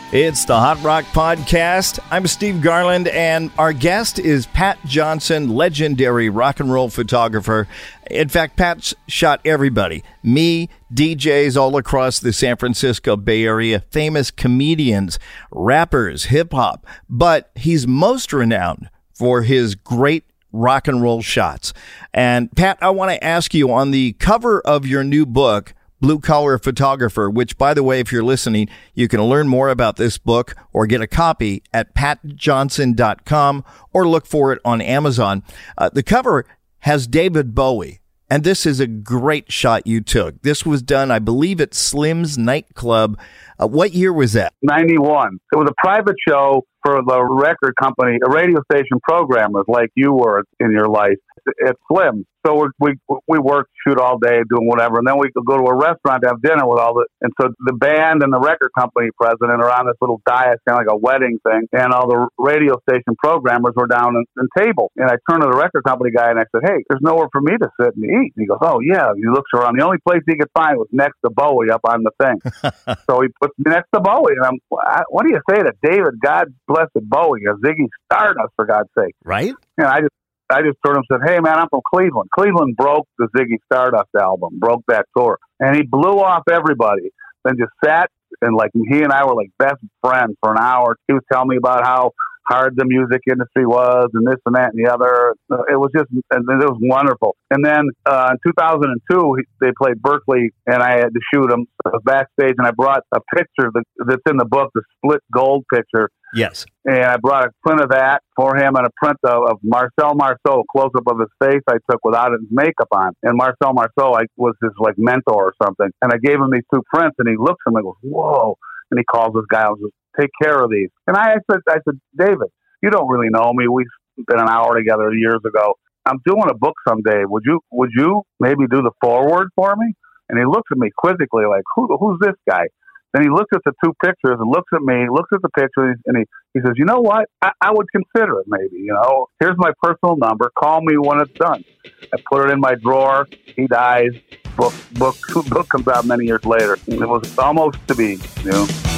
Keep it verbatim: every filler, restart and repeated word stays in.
It's the Hot Rock Podcast. I'm Steve Garland, and our guest is Pat Johnson, legendary rock and roll photographer. In fact, Pat's shot everybody. Me, D Js all across the San Francisco Bay Area, famous comedians, rappers, hip-hop. But he's most renowned for his great rock and roll shots. And Pat, I want to ask you, on the cover of your new book, Blue Collar Photographer, which, by the way, if you're listening, you can learn more about this book or get a copy at pat johnson dot com or look for it on Amazon. Uh, the cover has David Bowie, and this is a great shot you took. This was done, I believe, at Slim's nightclub. Uh, what year was that? ninety-one. It was a private show for the record company, a radio station programmers like you were in your life at Slim's. So we we we work, shoot all day, doing whatever, and then we could go to a restaurant to have dinner with all the. And so the band and the record company president are on this little dais, kind of like a wedding thing, and all the radio station programmers were down in, in table. And I turned to the record company guy and I said, "Hey, there's nowhere for me to sit and eat." And he goes, "Oh yeah." He looks around. The only place he could find was next to Bowie up on the thing. So he puts me next to Bowie, and I'm, what do you say to David, God blessed Bowie, or Ziggy Stardust, for God's sake? Right? And I just. I just told him, said, "Hey, man, I'm from Cleveland." Cleveland broke the Ziggy Stardust album, broke that tour. And he blew off everybody. Then just sat, and like he and I were like best friends for an hour. He was telling me about how hard the music industry was and this and that and the other. It was just, it was wonderful. And then uh, in two thousand two, they played Berkeley, and I had to shoot them. I was backstage, and I brought a picture that, that's in the book, the split gold picture. Yes. And I brought a print of that for him and a print of, of Marcel Marceau, a close-up of his face I took without his makeup on. And Marcel Marceau I, was his like mentor or something. And I gave him these two prints, and he looks at me and goes, "Whoa." And he calls this guy, I was just, "Take care of these." And I said, I said, "David, you don't really know me. We've been an hour together years ago. I'm doing a book someday. Would you would you maybe do the foreword for me?" And he looks at me quizzically like, Who, who's this guy? Then he looks at the two pictures and looks at me, looks at the pictures, and he, he says, "You know what? I, I would consider it maybe, you know. Here's my personal number. Call me when it's done." I put it in my drawer. He dies. Book, book, book comes out many years later. It was almost to be, you know.